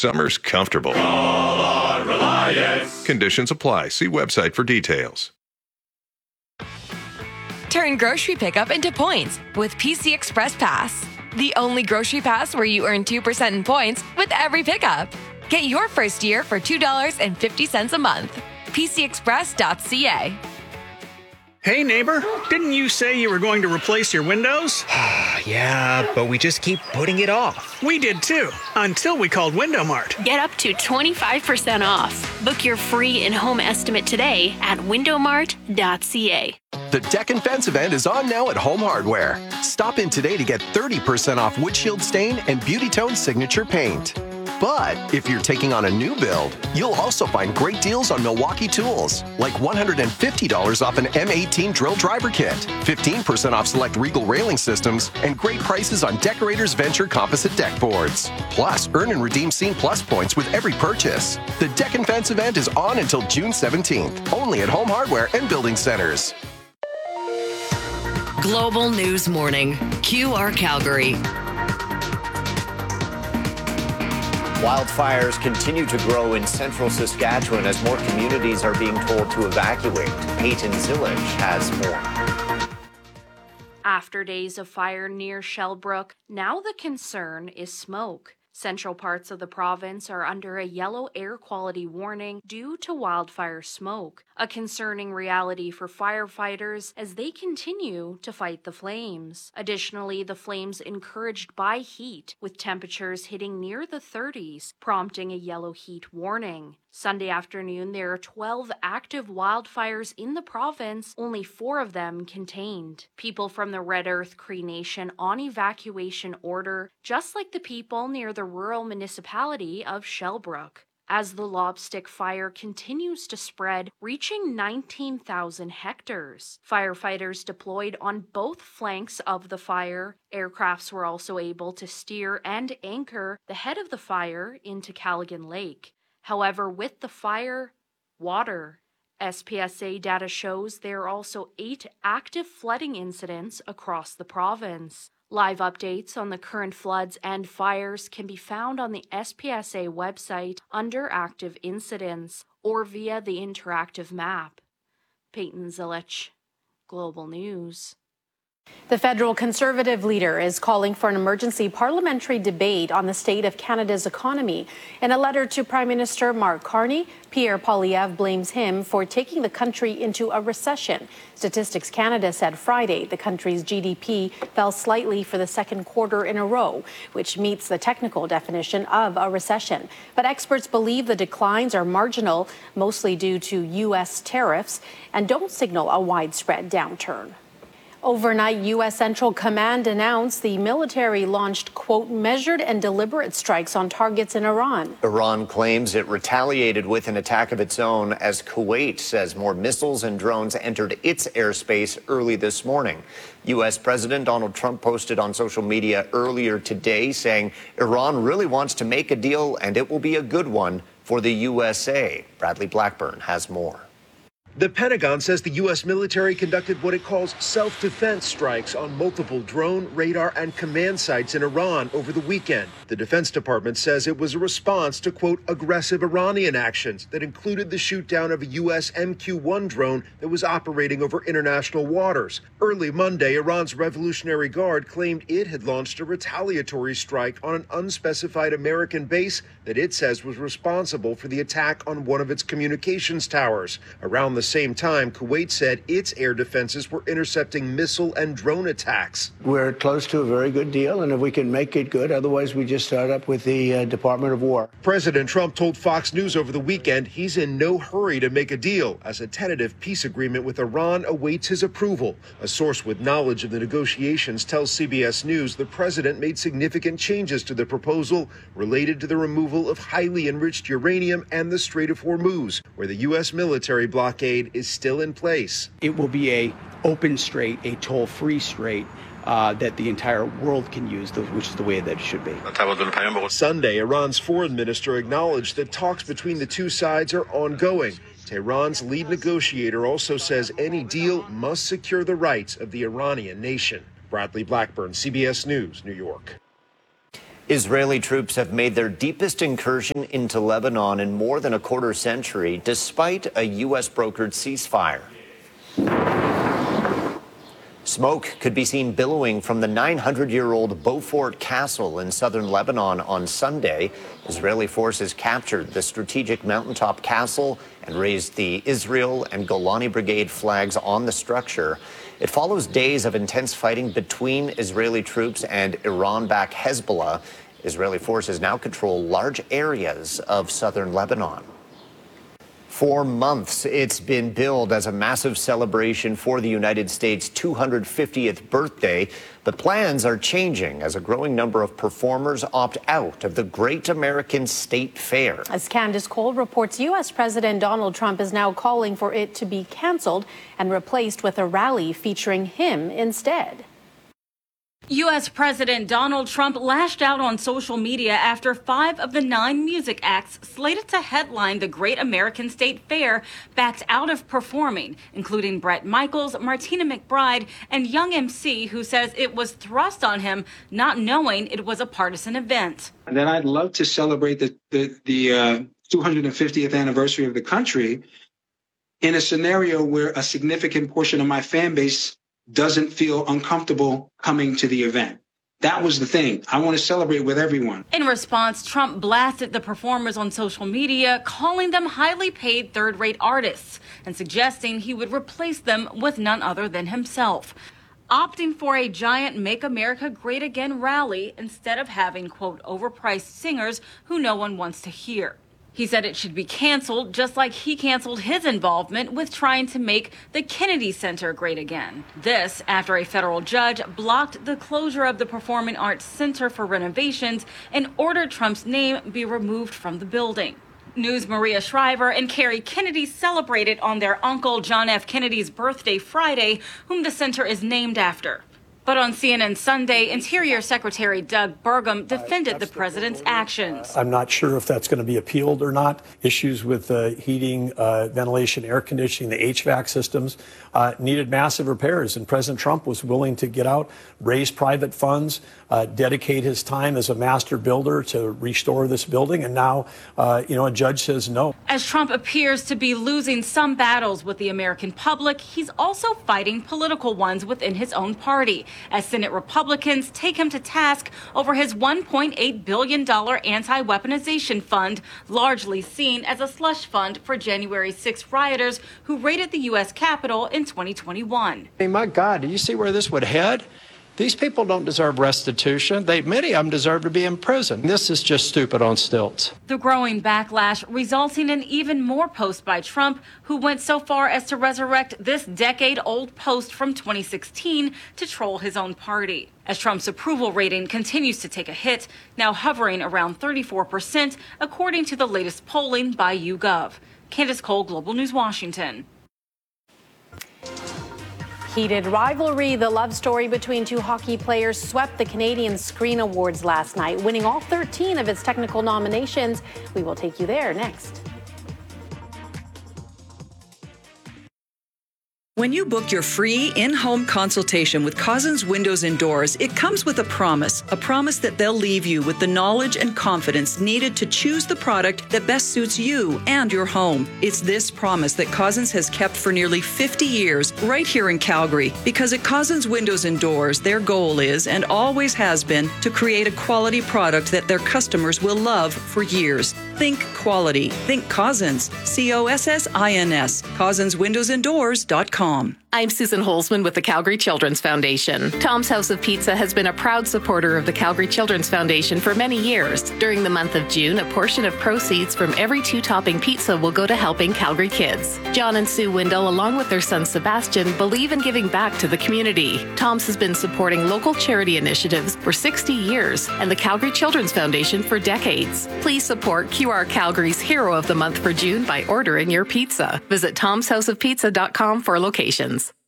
summer's comfortable. Call on Reliance. Conditions apply. See website for details. Turn grocery pickup into points with PC Express Pass. The only grocery pass where you earn 2% in points with every pickup. Get your first year for $2.50 a month. PCExpress.ca. Hey neighbor, didn't you say you were going to replace your windows? Yeah, but we just keep putting it off. We did too, until we called Window Mart. Get up to 25% off. Book your free in-home estimate today at windowmart.ca. The Deck and Fence event is on now at Home Hardware. Stop in today to get 30% off windshield stain and Beauty Tone signature paint. But if you're taking on a new build, you'll also find great deals on Milwaukee tools, like $150 off an M18 drill driver kit, 15% off select Regal railing systems, and great prices on Decorators Venture composite deck boards. Plus, earn and redeem Scene Plus points with every purchase. The Deck and Fence event is on until June 17th, only at Home Hardware and Building Centers. Global News Morning, QR Calgary. Wildfires continue to grow in central Saskatchewan as more communities are being told to evacuate. Peyton Zillage has more. After days of fire near Shellbrook, now the concern is smoke. Central parts of the province are under a yellow air quality warning due to wildfire smoke, a concerning reality for firefighters as they continue to fight the flames. Additionally, the flames encouraged by heat, with temperatures hitting near the 30s, prompting a yellow heat warning. Sunday afternoon, there are 12 active wildfires in the province, only 4 of them contained. People from the Red Earth Cree Nation on evacuation order, just like the people near the rural municipality of Shellbrook. As the Lobstick fire continues to spread, reaching 19,000 hectares. Firefighters deployed on both flanks of the fire. Aircrafts were also able to steer and anchor the head of the fire into Callaghan Lake. However, with the fire, water. SPSA data shows there are also 8 active flooding incidents across the province. Live updates on the current floods and fires can be found on the SPSA website under Active Incidents or via the interactive map. Peyton Zillage, Global News. The federal Conservative leader is calling for an emergency parliamentary debate on the state of Canada's economy. In a letter to Prime Minister Mark Carney, Pierre Poilievre blames him for taking the country into a recession. Statistics Canada said Friday the country's GDP fell slightly for the second quarter in a row, which meets the technical definition of a recession. But experts believe the declines are marginal, mostly due to U.S. tariffs, and don't signal a widespread downturn. Overnight, U.S. Central Command announced the military launched, quote, measured and deliberate strikes on targets in Iran. Iran claims it retaliated with an attack of its own as Kuwait says more missiles and drones entered its airspace early this morning. U.S. President Donald Trump posted on social media earlier today saying Iran really wants to make a deal and it will be a good one for the USA. Bradley Blackburn has more. The Pentagon says the U.S. military conducted what it calls self-defense strikes on multiple drone, radar, and command sites in Iran over the weekend. The Defense Department says it was a response to, quote, aggressive Iranian actions that included the shoot-down of a U.S. MQ-1 drone that was operating over international waters. Early Monday, Iran's Revolutionary Guard claimed it had launched a retaliatory strike on an unspecified American base that it says was responsible for the attack on one of its communications towers. Around the same time, Kuwait said its air defenses were intercepting missile and drone attacks. We're close to a very good deal, and if we can make it good, otherwise we just start up with the Department of War. President Trump told Fox News over the weekend he's in no hurry to make a deal as a tentative peace agreement with Iran awaits his approval. A source with knowledge of the negotiations tells CBS News the president made significant changes to the proposal related to the removal of highly enriched uranium and the Strait of Hormuz, where the U.S. military blockade is still in place. It will be a open strait, a toll-free strait that the entire world can use, which is the way that it should be. Sunday, Iran's foreign minister acknowledged that talks between the two sides are ongoing. Tehran's lead negotiator also says any deal must secure the rights of the Iranian nation. Bradley Blackburn, CBS News, New York. Israeli troops have made their deepest incursion into Lebanon in more than a quarter century, despite a U.S.-brokered ceasefire. Smoke could be seen billowing from the 900-year-old Beaufort Castle in southern Lebanon on Sunday. Israeli forces captured the strategic mountaintop castle and raised the Israel and Golani Brigade flags on the structure. It follows days of intense fighting between Israeli troops and Iran-backed Hezbollah. Israeli forces now control large areas of southern Lebanon. For months, it's been billed as a massive celebration for the United States' 250th birthday. But plans are changing as a growing number of performers opt out of the Great American State Fair. As Candace Cole reports, U.S. President Donald Trump is now calling for it to be canceled and replaced with a rally featuring him instead. U.S. President Donald Trump lashed out on social media after 5 of the 9 music acts slated to headline the Great American State Fair backed out of performing, including Bret Michaels, Martina McBride, and Young MC, who says it was thrust on him, not knowing it was a partisan event. And then I'd love to celebrate the 250th anniversary of the country in a scenario where a significant portion of my fan base doesn't feel uncomfortable coming to the event. That was the thing. I want to celebrate with everyone. In response, Trump blasted the performers on social media, calling them highly paid third-rate artists and suggesting he would replace them with none other than himself, opting for a giant Make America Great Again rally instead of having, quote, overpriced singers who no one wants to hear. He said it should be canceled, just like he canceled his involvement with trying to make the Kennedy Center great again. This after a federal judge blocked the closure of the Performing Arts Center for renovations and ordered Trump's name be removed from the building. News' Maria Shriver and Kerry Kennedy celebrated on their uncle John F. Kennedy's birthday Friday, whom the center is named after. But on CNN Sunday, Interior Secretary Doug Burgum defended the president's actions. I'm not sure if that's going to be appealed or not. Issues with heating, ventilation, air conditioning, the HVAC systems needed massive repairs. And President Trump was willing to get out, raise private funds, dedicate his time as a master builder to restore this building. And now, a judge says no. As Trump appears to be losing some battles with the American public, he's also fighting political ones within his own party, as Senate Republicans take him to task over his $1.8 billion anti-weaponization fund, largely seen as a slush fund for January 6 rioters who raided the U.S. Capitol in 2021. Hey, my God, do you see where this would head? These people don't deserve restitution. Many of them deserve to be in prison. This is just stupid on stilts. The growing backlash resulting in even more posts by Trump, who went so far as to resurrect this decade-old post from 2016 to troll his own party. As Trump's approval rating continues to take a hit, now hovering around 34%, according to the latest polling by YouGov. Candace Cole, Global News, Washington. Heated rivalry. The love story between two hockey players swept the Canadian Screen Awards last night, winning all 13 of its technical nominations. We will take you there next. When you book your free in-home consultation with Cousins Windows and Doors, it comes with a promise that they'll leave you with the knowledge and confidence needed to choose the product that best suits you and your home. It's this promise that Cousins has kept for nearly 50 years right here in Calgary, because at Cousins Windows and Doors, their goal is and always has been to create a quality product that their customers will love for years. Think quality. Think Cousins. COSSINS. CousinsWindowsandDoors.com. I'm Susan Holzman with the Calgary Children's Foundation. Tom's House of Pizza has been a proud supporter of the Calgary Children's Foundation for many years. During the month of June, a portion of proceeds from every 2-topping pizza will go to helping Calgary kids. John and Sue Windle, along with their son Sebastian, believe in giving back to the community. Tom's has been supporting local charity initiatives for 60 years and the Calgary Children's Foundation for decades. Please support QR Calgary's Hero of the Month for June by ordering your pizza. Visit tomshouseofpizza.com for locations.